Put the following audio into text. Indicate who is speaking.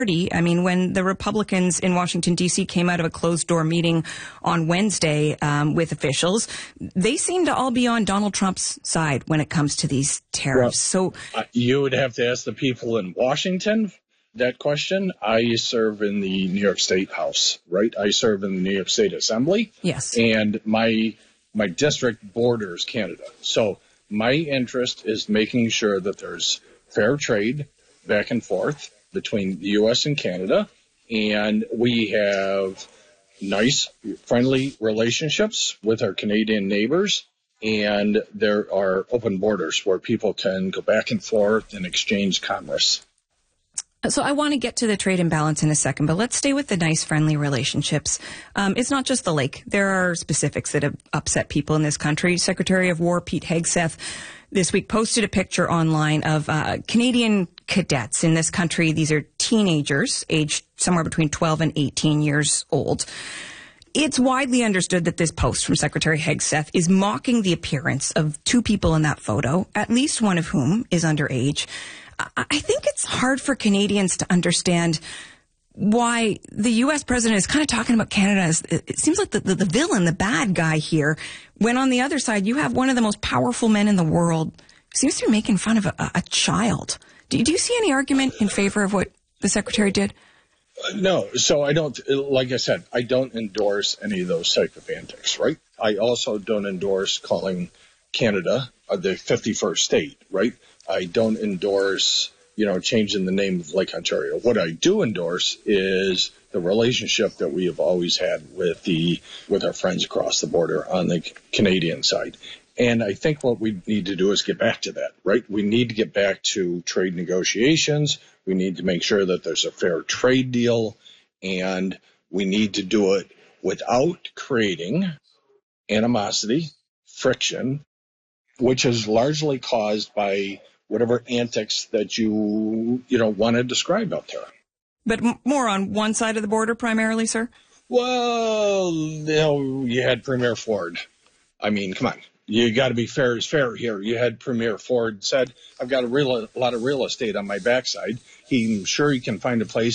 Speaker 1: I mean, when the Republicans in Washington, D.C. came out of a closed-door meeting on Wednesday with officials, they seem to all be on Donald Trump's side when it comes to these tariffs.
Speaker 2: Well, you would have to ask the people in Washington that question. I serve in the New York State House, right? I serve in the New York State Assembly.
Speaker 1: Yes.
Speaker 2: And my district borders Canada. So my interest is making sure that there's fair trade back and forth between the U.S. and Canada, and we have nice, friendly relationships with our Canadian neighbors, and there are open borders where people can go back and forth and exchange commerce.
Speaker 1: So I want to get to the trade imbalance in a second, but let's stay with the nice, friendly relationships. It's not just the lake. There are specifics that have upset people in this country. Secretary of War Pete Hegseth this week posted a picture online of Canadian cadets in this country. These are teenagers, aged somewhere between 12 and 18 years old. It's widely understood that this post from Secretary Hegseth is mocking the appearance of two people in that photo, at least one of whom is underage. I think it's hard for Canadians to understand why the U.S. president is kind of talking about Canada as, it seems like the villain, the bad guy here, when on the other side you have one of the most powerful men in the world who seems to be making fun of a child. Do you see any argument in favor of what the secretary did?
Speaker 2: No. So I don't, like I said, I don't endorse any of those type of antics, right? I also don't endorse calling Canada the 51st state, right? I don't endorse, changing the name of Lake Ontario. What I do endorse is the relationship that we have always had with our friends across the border on the Canadian side. And I think what we need to do is get back to that, right? We need to get back to trade negotiations. We need to make sure that there's a fair trade deal, and we need to do it without creating animosity, friction, which is largely caused by whatever antics that you want to describe out there.
Speaker 1: But more on one side of the border primarily, sir?
Speaker 2: Well, you had Premier Ford. I mean, come on. You got to be fair as fair here. You had Premier Ford said, I've got a lot of real estate on my backside. I'm sure he can find a place